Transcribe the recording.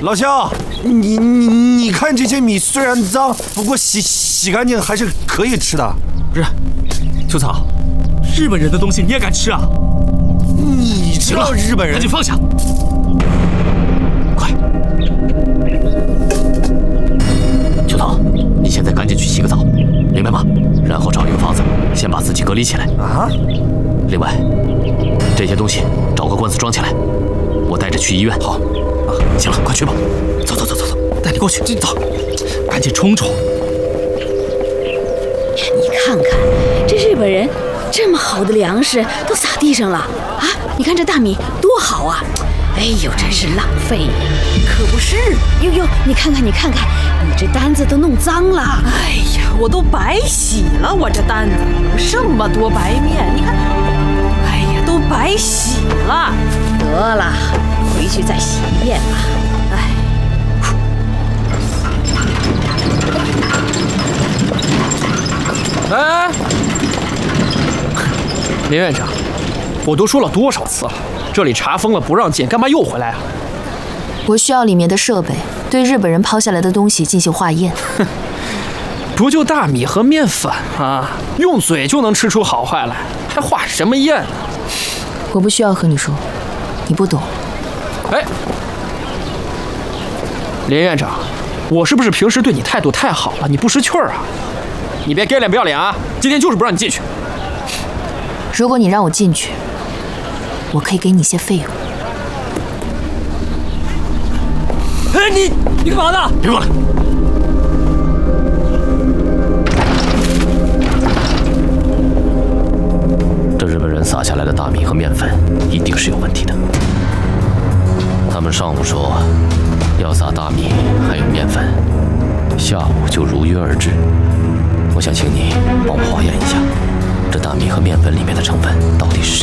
老乡，你看这些米虽然脏，不过洗干净还是可以吃的。 不是，秋草，日本人的东西你也敢吃啊？ 你知道日本人？ 赶紧放下！快，秋草，你现在赶紧去洗个澡，明白吗？然后找一个房子，先把自己隔离起来。 啊？ 另外，这些东西找个罐子装起来，我带着去医院。好。行了，快去吧！走，带你过去。走，赶紧冲！ 你看看，这日本人这么好的粮食都撒地上了啊！你看这大米多好啊！哎呦，真是浪费！ 可不是， 哟，你看看，你这单子都弄脏了。 哎呀，我都白洗了，我这单子这么多白面，你看，哎呀，都白洗了。 得了，回去再洗一遍吧。 哎，林院长，我都说了多少次了，这里查封了不让进，干嘛又回来啊？ 我需要里面的设备对日本人抛下来的东西进行化验。 不就大米和面粉啊，用嘴就能吃出好坏来，还化什么验呢？ 我不需要和你说，你不懂。 哎，林院长，我是不是平时对你态度太好了，你不识趣儿啊？你别给脸不要脸啊！今天就是不让你进去。 如果你让我进去，我可以给你一些费用。 哎，你干嘛呢？ 别过来！这日本人撒下来的大米和面粉一定是有问题的。他们上午说要撒大米还有面粉，下午就如约而至。我想请你帮我化验一下，这大米和面粉里面的成分到底是